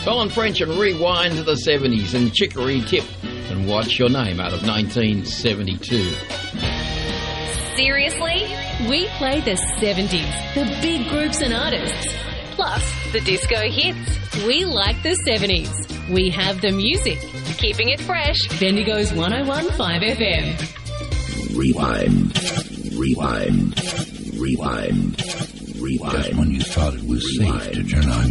Colin French and Rewind to the 70s and Chicory Tip and What's Your Name out of 1972. Seriously? We play the 70s, the big groups and artists, plus the disco hits. We like the 70s. We have the music. Keeping it fresh. Bendigo's 101.5 FM. Rewind. Rewind. Rewind. Rewind. Just when you thought it was safe to turn on